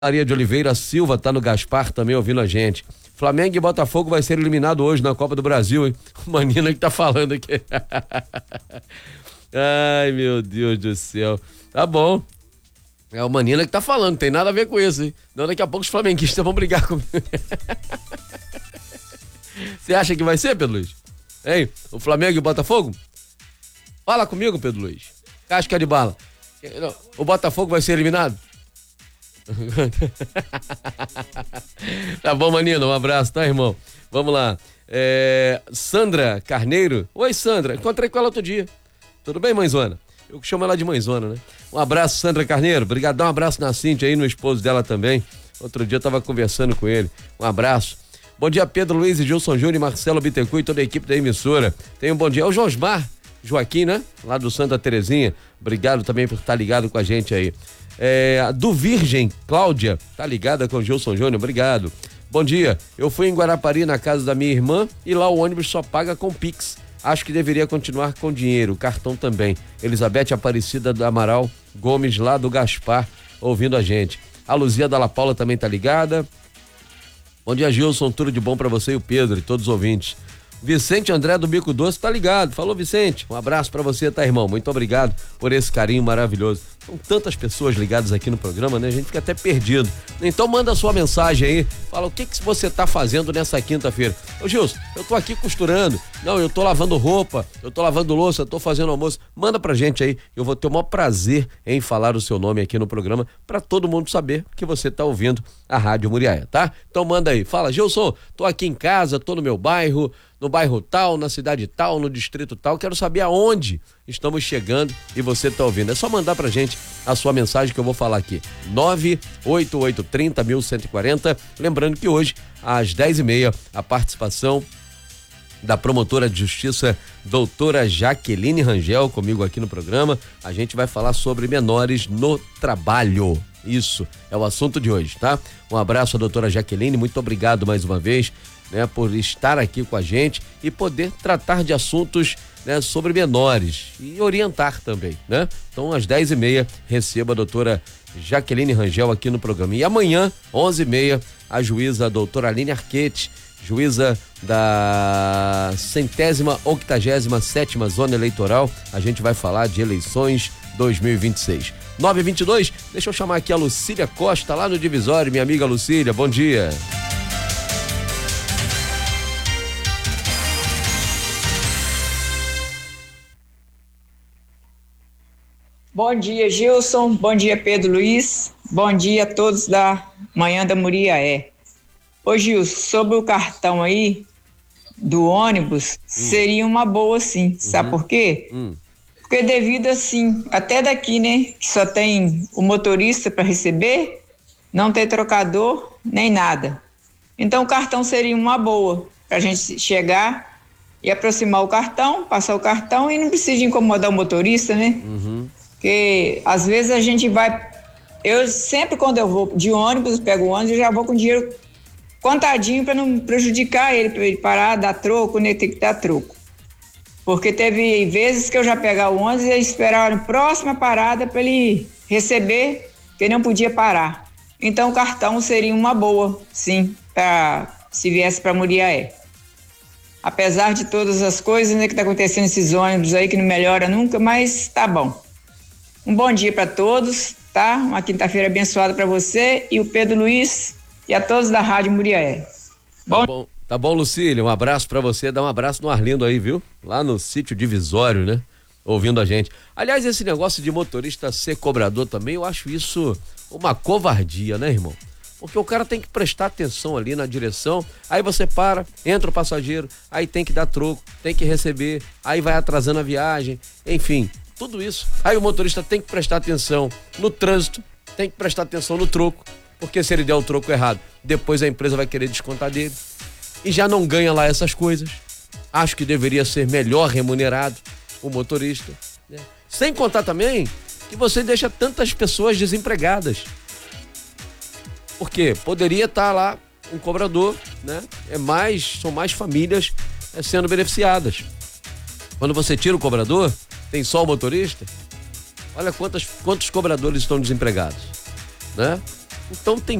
Maria de Oliveira Silva tá no Gaspar também ouvindo a gente. Flamengo e Botafogo vai ser eliminado hoje na Copa do Brasil, hein? O Manina que tá falando aqui. Ai, meu Deus do céu. Tá bom. É o Manina que tá falando, não tem nada a ver com isso, hein? Não, daqui a pouco os flamenguistas vão brigar comigo. Você acha que vai ser, Pedro Luiz? Hein? O Flamengo e o Botafogo? Fala comigo, Pedro Luiz. Casca de bala. O Botafogo vai ser eliminado? Tá bom, Manina, um abraço, tá, irmão? Vamos lá. Sandra Carneiro. Oi, Sandra, encontrei com ela outro dia. Tudo bem, mãezona? Eu chamo ela de mãezona, né? Um abraço, Sandra Carneiro. Obrigado, dá um abraço na Cíntia aí, no esposo dela também. Outro dia eu tava conversando com ele. Um abraço. Bom dia, Pedro Luiz e Gilson Júnior, Marcelo Bittencourt e toda a equipe da emissora. Tenha um bom dia. É o Josmar Joaquim, né? Lá do Santa Terezinha. Obrigado também por estar ligado com a gente aí. Do Virgem, Cláudia, tá ligada com o Gilson Júnior, obrigado. Bom dia, eu fui em Guarapari na casa da minha irmã e lá o ônibus só paga com Pix. Acho que deveria continuar com dinheiro, cartão também. Elizabeth Aparecida do Amaral Gomes, lá do Gaspar, ouvindo a gente. A Luzia Dalla Paula também tá ligada. Bom dia, Gilson, tudo de bom pra você e o Pedro e todos os ouvintes. Vicente André do Bico Doce tá ligado. Falou, Vicente. Um abraço pra você, tá, irmão? Muito obrigado por esse carinho maravilhoso. São tantas pessoas ligadas aqui no programa, né? A gente fica até perdido. Então manda a sua mensagem aí. Fala o que você tá fazendo nessa quinta-feira. Ô, Gilson, eu tô aqui costurando. Não, eu tô lavando roupa. Eu tô lavando louça. Eu tô fazendo almoço. Manda pra gente aí. Eu vou ter o maior prazer em falar o seu nome aqui no programa pra todo mundo saber que você tá ouvindo a Rádio Muriaé, tá? Então manda aí. Fala, Gilson, tô aqui em casa, tô no meu bairro, no bairro tal, na cidade tal, no distrito tal, quero saber aonde estamos chegando e você tá ouvindo. É só mandar pra gente a sua mensagem que eu vou falar aqui. 98830-1140. Lembrando que hoje, às 10h30, a participação da promotora de justiça, doutora Jaqueline Rangel, comigo aqui no programa. A gente vai falar sobre menores no trabalho. Isso é o assunto de hoje, tá? Um abraço à doutora Jaqueline, muito obrigado mais uma vez, né, por estar aqui com a gente e poder tratar de assuntos, né, sobre menores e orientar também, né? Então, às 10h30, receba a doutora Jaqueline Rangel aqui no programa. E amanhã, 11h30, a juíza doutora Aline Arquette, juíza da 187ª Zona Eleitoral, a gente vai falar de eleições 2026. 9h22, deixa eu chamar aqui a Lucília Costa, lá no Divisório, minha amiga Lucília, bom dia. Bom dia, Gilson, bom dia, Pedro Luiz, bom dia a todos da Manhã da Muriaé. Ô, Gilson, sobre o cartão aí do ônibus, seria uma boa sim, sabe por quê? Porque devido assim, até daqui, né, que só tem o motorista para receber, não tem trocador, nem nada. Então o cartão seria uma boa, pra gente chegar e aproximar o cartão, passar o cartão e não precisa incomodar o motorista, né? Porque às vezes a gente vai, eu sempre quando eu vou de ônibus, pego o ônibus, eu já vou com dinheiro contadinho para não prejudicar ele, para ele parar, dar troco, né? Tem que dar troco. Porque teve vezes que eu já pegava o ônibus e esperava a próxima parada para ele receber, que ele não podia parar. Então o cartão seria uma boa, sim, se viesse para Muriaé. Apesar de todas as coisas, né, que tá acontecendo nesses ônibus aí, que não melhora nunca, mas tá bom. Um bom dia para todos, tá? Uma quinta-feira abençoada para você e o Pedro Luiz e a todos da Rádio Muriaé. Tá bom, Lucília, um abraço pra você, dá um abraço no Arlindo aí, viu? Lá no sítio Divisório, né? Ouvindo a gente. Aliás, esse negócio de motorista ser cobrador também, eu acho isso uma covardia, né, irmão? Porque o cara tem que prestar atenção ali na direção, aí você para, entra o passageiro, aí tem que dar troco, tem que receber, aí vai atrasando a viagem, enfim, tudo isso. Aí o motorista tem que prestar atenção no trânsito, tem que prestar atenção no troco, porque se ele der o troco errado, depois a empresa vai querer descontar dele. E já não ganha lá essas coisas. Acho que deveria ser melhor remunerado o motorista, né? Sem contar também que você deixa tantas pessoas desempregadas. Porque poderia estar lá um cobrador, né? São mais famílias sendo beneficiadas. Quando você tira o cobrador, tem só o motorista. Olha quantos cobradores estão desempregados, né? Então tem